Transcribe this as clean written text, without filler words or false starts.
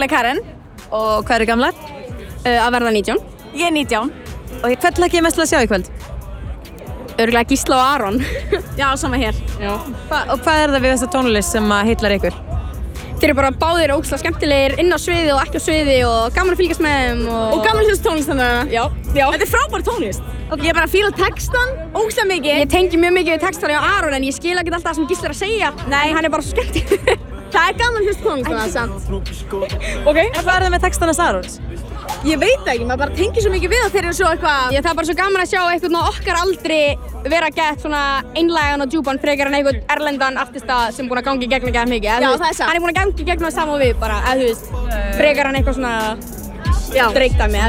er Karen. Og hvað eru gamlar? Að verða 19. Ég er 19. Og hvern hlakka ég mest til að sjá í kvöld? Örugglega Gísla og Aron. Já, sama hér. Já. Og hvað er það við þessa tónlist sem heillar ykkur? Þeir eru bara báðir ógeðslega skemmtilegir inn á sviði og ekki á sviði og gaman að fylgjast með þeim Og gaman að hlusta tónlist þannig. Já. Þetta er frábær tónlist. Ég er bara að fíla textan, ógeðslega mikið. Ég tengi mjög mikið við textana á Aron en ég skil ekki alltaf það sem Gísli er að segja. Nei. En hann er bara svo skemmtilegur. Það er gaman að hlusta tónlist þannig samt. Ok. En hvað er það með textana Sarons? Ég veit ekki, maður bara tengir svo mikið við það þegar svo eitthvað. Það er bara svo gaman að sjá einhvern á okkar aldri vera gett svona einlægan og djúpan frekar en einhvern erlendan artista sem búinn að gangi í gegnum gett mikið. Já, það er satt. Hann er búinn að gangi í gegnum það sama og við bara, frekar en eitthvað svona dreigt af mig.